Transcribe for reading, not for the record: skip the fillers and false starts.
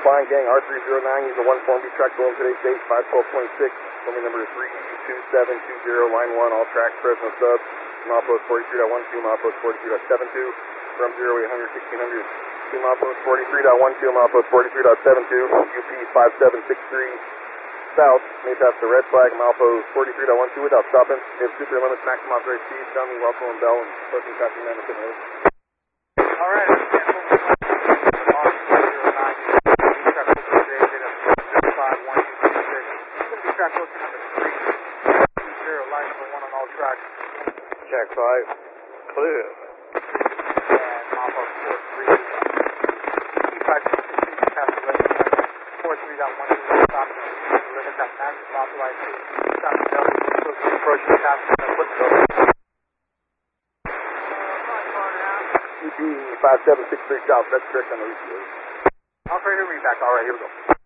flying gang, R309, use the 1 Form B track going today's date, 512.26, forming number 32720, line 1, all tracks, Fresno sub, milepost 43.12, milepost 43.72, from 0800, 1600, to milepost 43.12, milepost 43.72, UP 5763, south, may pass the red flag, milepost 43.12 without stopping, if super limits, maximum operated speed, sounding, welcome and bell, and pushing traffic management. Alright, Check 5, clear. And milepost 43, pass the red flag, 43.12, stop, limits at maximum authorized speed, stop, bell, approaching traffic, and put the UP 5763 south, that's correct on the receiver. Operator, read back. Alright, here we go.